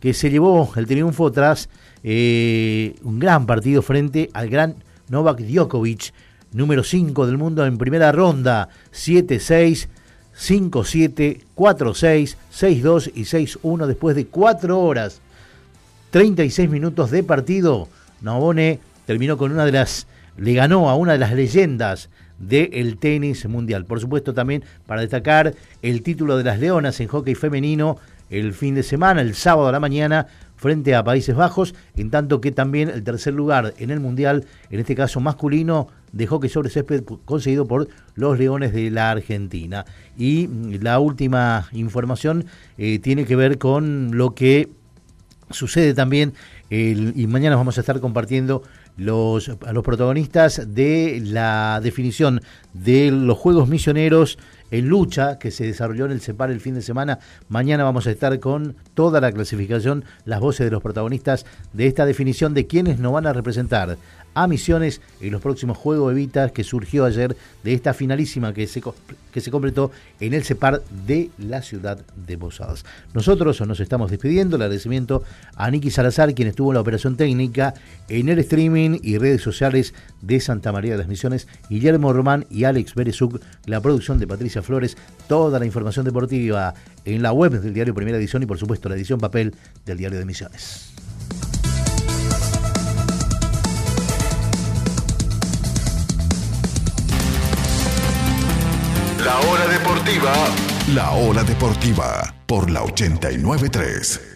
que se llevó el triunfo tras un gran partido frente al gran Novak Djokovic, número 5 del mundo en primera ronda, 7-6, 5-7, 4-6, 6-2 y 6-1 después de 4 horas, 36 minutos de partido. Narbonne terminó con le ganó a una de las leyendas del tenis mundial. Por supuesto, también para destacar el título de las Leonas en hockey femenino el fin de semana, el sábado a la mañana, frente a Países Bajos, en tanto que también el tercer lugar en el mundial, en este caso masculino, de hockey sobre césped, conseguido por los Leones de la Argentina. Y la última información tiene que ver con lo que sucede también, y mañana vamos a estar compartiendo a los protagonistas de la definición de los Juegos Misioneros en lucha que se desarrolló en el CEPAR el fin de semana. Mañana vamos a estar con toda la clasificación, las voces de los protagonistas de esta definición de quienes nos van a representar a Misiones en los próximos Juegos Evitas, que surgió ayer de esta finalísima que se completó en el CEPAR de la ciudad de Posadas. Nosotros nos estamos despidiendo. El agradecimiento a Niki Salazar, quien estuvo en la operación técnica, en el streaming y redes sociales de Santa María de las Misiones, Guillermo Román y Alex Berezuc, la producción de Patricia Flores, toda la información deportiva en la web del diario Primera Edición y por supuesto la edición papel del diario de Misiones. La hora deportiva por la 89.3.